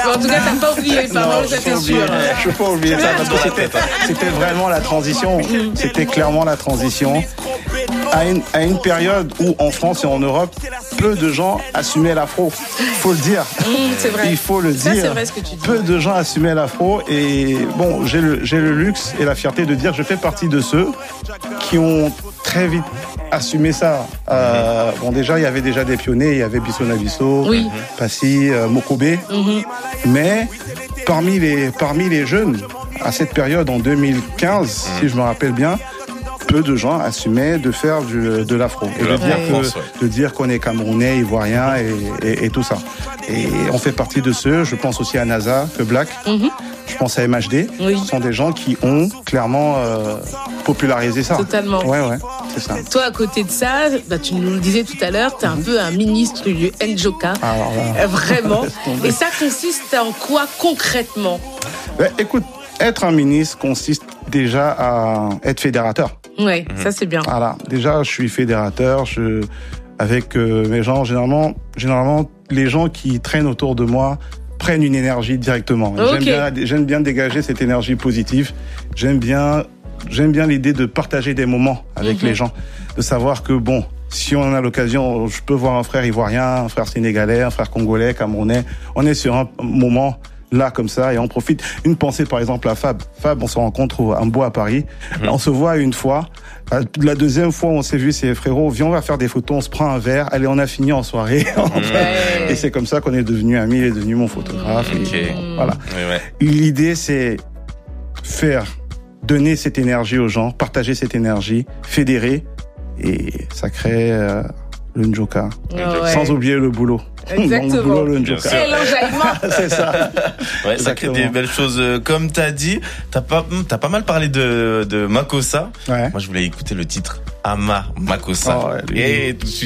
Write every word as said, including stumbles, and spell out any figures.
En tout cas, t'as pas oublié les paroles, ça c'est sûr. Je peux pas oublier ça parce que c'était, c'était vraiment la transition. C'était clairement la transition. À une, à une période où en France et en Europe, peu de gens assumaient l'afro. Faut le dire. Mmh, c'est vrai. Il faut le ça, dire. C'est vrai ce que tu dis. Peu de gens assumaient l'afro et bon, j'ai le, j'ai le luxe et la fierté de dire que je fais partie de ceux qui ont très vite assumé ça. Euh, bon, déjà, il y avait déjà des pionniers. Il y avait Bisso Nabisso, oui. Passy, euh, Mokobé. Mmh. Mais parmi les, parmi les jeunes, à cette période, en deux mille quinze, mmh. si je me rappelle bien, peu de gens assumaient de faire du, de l'afro et de, de, dire que, ouais. de dire qu'on est camerounais, ivoirien et, et, et tout ça. Et on fait partie de ceux, je pense aussi à NASA, que Black, mm-hmm. je pense à M H D, oui. Ce sont des gens qui ont clairement euh, popularisé ça. Totalement. Ouais, ouais, c'est ça. Toi, à côté de ça, bah, tu nous le disais tout à l'heure, tu es un peu un ministre du Njoka. Alors là, vraiment. Et ça consiste en quoi concrètement ? Ben, écoute, être un ministre consiste déjà à être fédérateur. Ouais, mmh. ça c'est bien. Voilà, déjà je suis fédérateur, je avec euh, mes gens généralement, généralement les gens qui traînent autour de moi prennent une énergie directement. Okay. J'aime bien, j'aime bien dégager cette énergie positive. J'aime bien, j'aime bien l'idée de partager des moments avec mmh. les gens, de savoir que bon, si on a l'occasion, je peux voir un frère ivoirien, un frère sénégalais, un frère congolais, camerounais. On est sur un moment là comme ça et on profite. Une pensée par exemple à Fab. Fab, on se rencontre à Mbo à Paris. Mmh. On se voit une fois. La deuxième fois on s'est vu, c'est frérot, viens on va faire des photos, on se prend un verre. Allez, on a fini en soirée. Mmh. Et c'est comme ça qu'on est devenus amis. Il est devenu mon photographe. Okay. Et voilà. Oui, ouais. L'idée c'est faire, donner cette énergie aux gens, partager cette énergie, fédérer et ça crée euh, le Njoka. Oh, ouais. Sans oublier le boulot. Exactement. Le boulot, le Njoka. Et l'enjaillement. C'est ça. Ouais, ça crée des belles choses. Comme t'as dit, t'as pas, t'as pas mal parlé de, de Makossa. Ouais. Moi, je voulais écouter le titre Ama Makossa. Oh, ouais, et tout de suite.